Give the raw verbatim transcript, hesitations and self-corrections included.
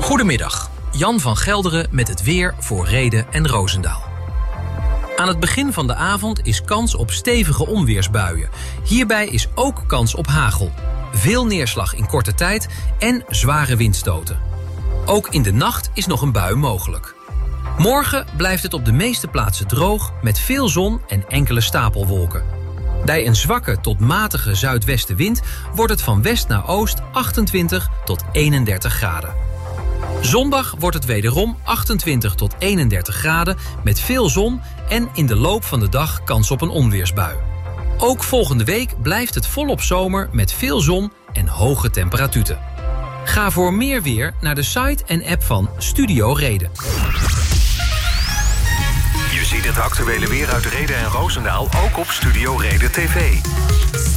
Goedemiddag, Jan van Gelderen met het weer voor Rheden en Roosendaal. Aan het begin van de avond is kans op stevige onweersbuien. Hierbij is ook kans op hagel. Veel neerslag in korte tijd en zware windstoten. Ook in de nacht is nog een bui mogelijk. Morgen blijft het op de meeste plaatsen droog met veel zon en enkele stapelwolken. Bij een zwakke tot matige zuidwestenwind wordt het van west naar oost achtentwintig tot eenendertig graden. Zondag wordt het wederom achtentwintig tot eenendertig graden met veel zon en in de loop van de dag kans op een onweersbui. Ook volgende week blijft het volop zomer met veel zon en hoge temperaturen. Ga voor meer weer naar de site en app van Studio Reden. Je ziet het actuele weer uit Rheden en Roosendaal ook op Studio Reden T V.